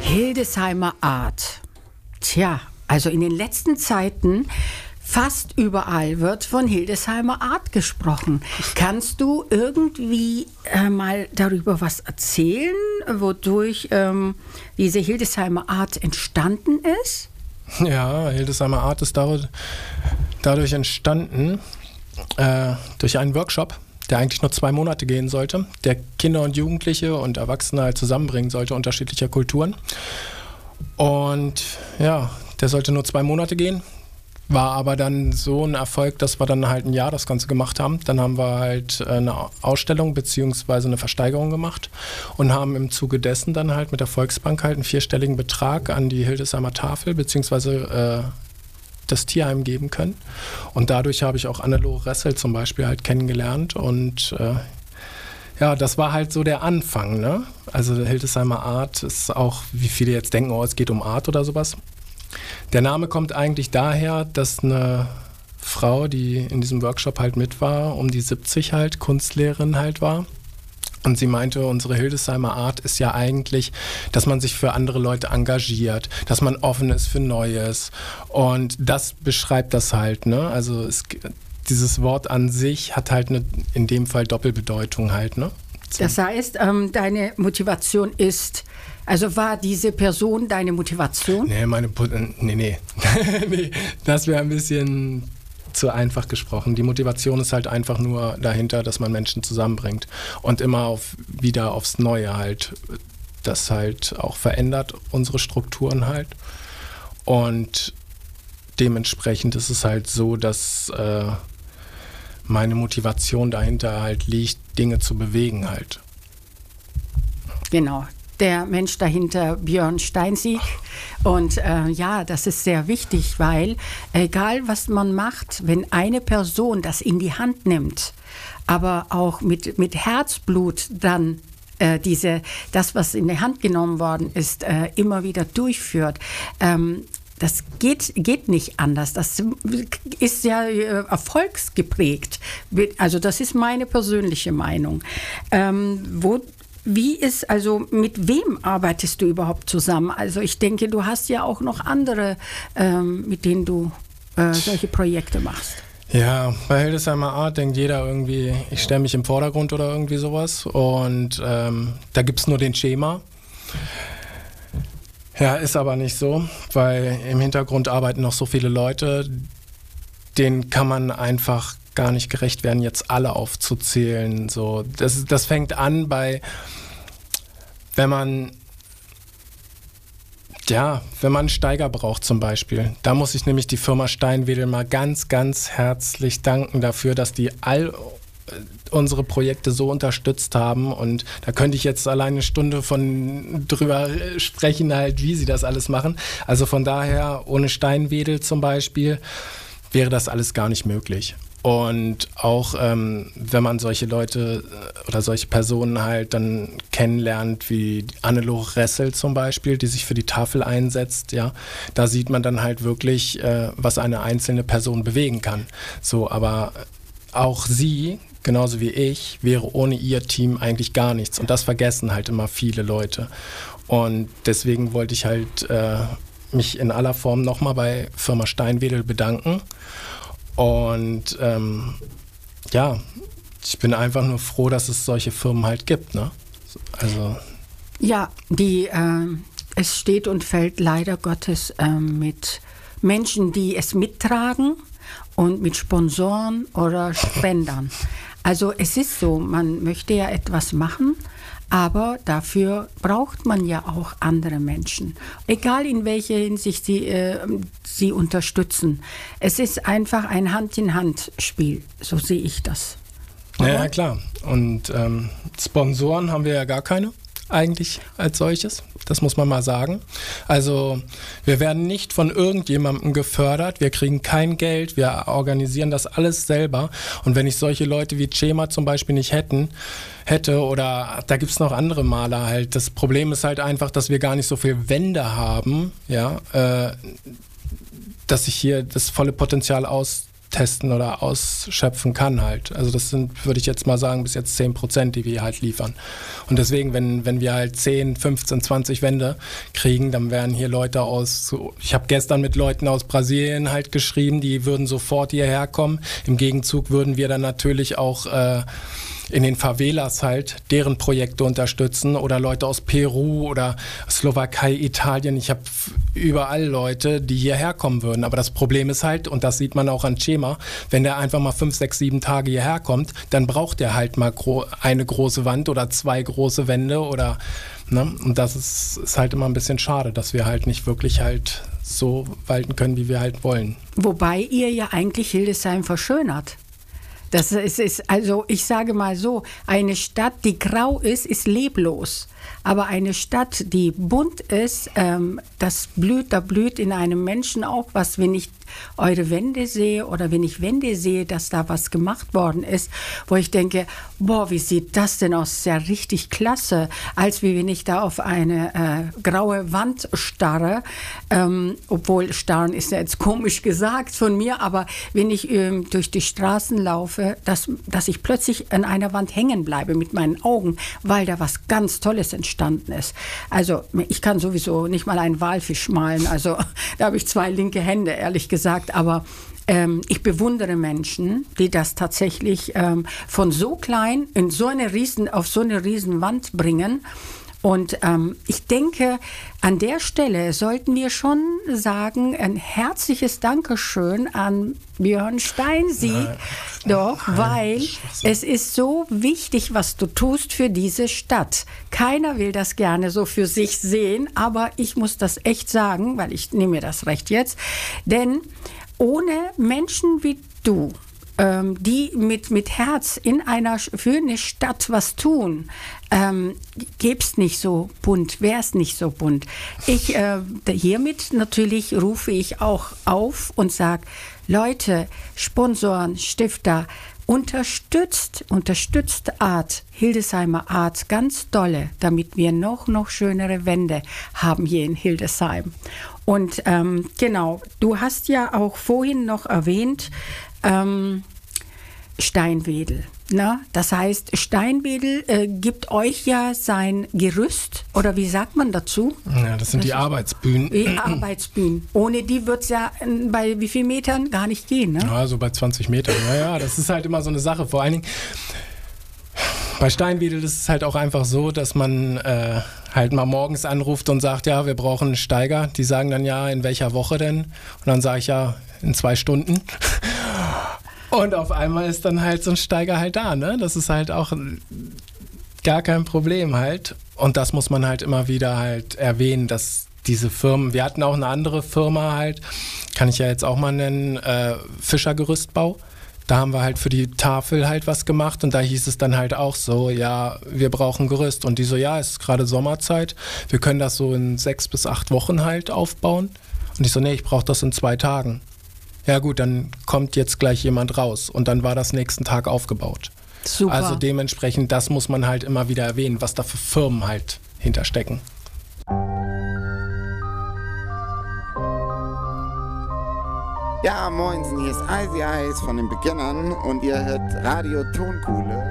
Hildesheimer Art. Tja, also in den letzten Zeiten fast überall wird von Hildesheimer Art gesprochen. Kannst du irgendwie mal darüber was erzählen, wodurch diese Hildesheimer Art entstanden ist? Ja, Hildesheimer Art ist dadurch entstanden, durch einen Workshop, der eigentlich nur 2 Monate gehen sollte, der Kinder und Jugendliche und Erwachsene halt zusammenbringen sollte, unterschiedlicher Kulturen. Und ja, der sollte nur 2 Monate gehen, war aber dann so ein Erfolg, dass wir dann halt ein Jahr das Ganze gemacht haben. Dann haben wir halt eine Ausstellung bzw. eine Versteigerung gemacht und haben im Zuge dessen dann halt mit der Volksbank halt einen 4-stelligen Betrag an die Hildesheimer Tafel bzw. das Tierheim geben können. Und dadurch habe ich auch Annelore Ressel zum Beispiel halt kennengelernt und ja, das war halt so der Anfang, ne? Also der Hildesheimer Art ist auch, wie viele jetzt denken, oh, es geht um Art oder sowas. Der Name kommt eigentlich daher, dass eine Frau, die in diesem Workshop halt mit war, um die 70 halt, Kunstlehrerin halt war. Und sie meinte, unsere Hildesheimer Art ist ja eigentlich, dass man sich für andere Leute engagiert, dass man offen ist für Neues. Und das beschreibt das halt, ne? Also dieses Wort an sich hat halt in dem Fall Doppelbedeutung halt, ne? So. Das heißt, deine Motivation ist, also war diese Person deine Motivation? Nee, nee, das wäre ein bisschen zu einfach gesprochen. Die Motivation ist halt einfach nur dahinter, dass man Menschen zusammenbringt und immer wieder aufs Neue halt, das halt auch verändert unsere Strukturen halt. Und dementsprechend ist es halt so, dass meine Motivation dahinter halt liegt, Dinge zu bewegen halt. Genau. Der Mensch dahinter, Björn Steinsiek. Und ja, das ist sehr wichtig, weil egal was man macht, wenn eine Person das in die Hand nimmt, aber auch mit Herzblut dann das, was in die Hand genommen worden ist, immer wieder durchführt, das geht nicht anders. Das ist ja erfolgsgeprägt. Also das ist meine persönliche Meinung. Mit wem arbeitest du überhaupt zusammen? Also ich denke, du hast ja auch noch andere, mit denen du solche Projekte machst. Ja, bei Hildesheimer Art denkt jeder irgendwie, ich stelle mich im Vordergrund oder irgendwie sowas. Und da gibt es nur den Schema. Ja, ist aber nicht so, weil im Hintergrund arbeiten noch so viele Leute, denen kann man einfach gar nicht gerecht werden, jetzt alle aufzuzählen. So, das fängt an wenn man einen Steiger braucht zum Beispiel. Da muss ich nämlich die Firma Steinwedel mal ganz, ganz herzlich danken dafür, dass die all unsere Projekte so unterstützt haben, und da könnte ich jetzt alleine eine Stunde drüber sprechen, halt, wie sie das alles machen. Also von daher, ohne Steinwedel zum Beispiel, wäre das alles gar nicht möglich. Und auch wenn man solche Leute oder solche Personen halt dann kennenlernt, wie Annelore Ressel zum Beispiel, die sich für die Tafel einsetzt, ja, da sieht man dann halt wirklich, was eine einzelne Person bewegen kann. So, aber auch sie, genauso wie ich, wäre ohne ihr Team eigentlich gar nichts. Und das vergessen halt immer viele Leute. Und deswegen wollte ich halt mich in aller Form nochmal bei Firma Steinwedel bedanken. Und ich bin einfach nur froh, dass es solche Firmen halt gibt, ne? Also ja, es steht und fällt leider Gottes mit Menschen, die es mittragen, und mit Sponsoren oder Spendern. Also es ist so, man möchte ja etwas machen, aber dafür braucht man ja auch andere Menschen. Egal in welcher Hinsicht sie unterstützen. Es ist einfach ein Hand-in-Hand-Spiel, so sehe ich das. Ja, klar. Und Sponsoren haben wir ja gar keine eigentlich als solches. Das muss man mal sagen. Also wir werden nicht von irgendjemandem gefördert, wir kriegen kein Geld, wir organisieren das alles selber. Und wenn ich solche Leute wie Cema zum Beispiel nicht hätte, oder da gibt es noch andere Maler halt, das Problem ist halt einfach, dass wir gar nicht so viel Wände haben, ja, dass ich hier das volle Potenzial austesten oder ausschöpfen kann halt. Also das sind, würde ich jetzt mal sagen, bis jetzt 10%, die wir halt liefern. Und deswegen, wenn wir halt 10, 15, 20 Wände kriegen, dann werden hier Leute ich habe gestern mit Leuten aus Brasilien halt geschrieben, die würden sofort hierher kommen. Im Gegenzug würden wir dann natürlich auch in den Favelas halt deren Projekte unterstützen oder Leute aus Peru oder Slowakei, Italien. Ich habe überall Leute, die hierher kommen würden. Aber das Problem ist halt, und das sieht man auch an Cema, wenn der einfach mal 5, 6, 7 Tage hierher kommt, dann braucht der halt mal eine große Wand oder 2 große Wände oder, ne? Und das ist halt immer ein bisschen schade, dass wir halt nicht wirklich halt so walten können, wie wir halt wollen. Wobei ihr ja eigentlich Hildesheim verschönert. Das ist, also ich sage mal so, eine Stadt, die grau ist leblos. Aber eine Stadt, die bunt ist, da blüht in einem Menschen auch was, wenn ich eure Wände sehe oder wenn ich Wände sehe, dass da was gemacht worden ist, wo ich denke, boah, wie sieht das denn aus? Ist ja richtig klasse, als wie wenn ich da auf eine graue Wand starre, obwohl starren ist ja jetzt komisch gesagt von mir, aber wenn ich durch die Straßen laufe, dass ich plötzlich an einer Wand hängen bleibe mit meinen Augen, weil da was ganz Tolles entstanden ist. Also ich kann sowieso nicht mal einen Walfisch malen, also da habe ich 2 linke Hände, ehrlich gesagt, aber ich bewundere Menschen, die das tatsächlich von so klein auf so eine riesen Wand bringen. Und ich denke, an der Stelle sollten wir schon sagen, ein herzliches Dankeschön an Björn Steinsiek, weil es ist so wichtig, was du tust für diese Stadt. Keiner will das gerne so für sich sehen, aber ich muss das echt sagen, weil ich nehme mir das Recht jetzt, denn ohne Menschen wie du, die mit Herz für eine Stadt was tun, gäbe es nicht so bunt, wäre es nicht so bunt. Hiermit natürlich rufe ich auch auf und sage, Leute, Sponsoren, Stifter, unterstützt Art, Hildesheimer Art, ganz dolle, damit wir noch schönere Wände haben hier in Hildesheim. Und genau, du hast ja auch vorhin noch erwähnt, Steinwedel. Na? Das heißt, Steinwedel gibt euch ja sein Gerüst, oder wie sagt man dazu? Ja, das sind die Arbeitsbühnen. Die Arbeitsbühnen. Ohne die wird es ja bei wie vielen Metern gar nicht gehen, ne? Ja, so bei 20 Metern. Ja, das ist halt immer so eine Sache. Vor allen Dingen bei Steinwedel ist es halt auch einfach so, dass man halt mal morgens anruft und sagt, ja, wir brauchen einen Steiger. Die sagen dann, ja, in welcher Woche denn? Und dann sage ich, ja, in 2 Stunden. Und auf einmal ist dann halt so ein Steiger halt da, ne? Das ist halt auch gar kein Problem halt. Und das muss man halt immer wieder halt erwähnen, dass diese Firmen, wir hatten auch eine andere Firma halt, kann ich ja jetzt auch mal nennen, Fischer Gerüstbau. Da haben wir halt für die Tafel halt was gemacht und da hieß es dann halt auch so, ja, wir brauchen Gerüst. Und die so, ja, es ist gerade Sommerzeit, wir können das so in 6 bis 8 Wochen halt aufbauen. Und ich so, nee, ich brauche das in 2 Tagen. Ja gut, dann kommt jetzt gleich jemand raus und dann war das nächsten Tag aufgebaut. Super. Also dementsprechend, das muss man halt immer wieder erwähnen, was da für Firmen halt hinterstecken. Ja, moinsen, hier ist Eisi Eis von den Beginnern und ihr hört Radio Tonkuhle.